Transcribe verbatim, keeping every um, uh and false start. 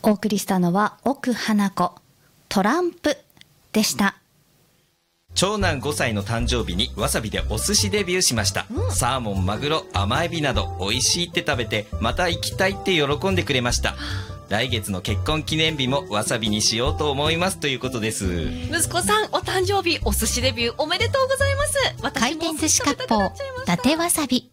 お送りしたのは奥花子トランプでした。 長男ごさいの誕生日にわさびでお寿司デビューしました、うん、サーモン、マグロ、甘エビなど美味しいって食べてまた行きたいって喜んでくれました。来月の結婚記念日もわさびにしようと思いますということです。 息子さんお誕生日お寿司デビューおめでとうございます。 回転寿司割烹伊達わさび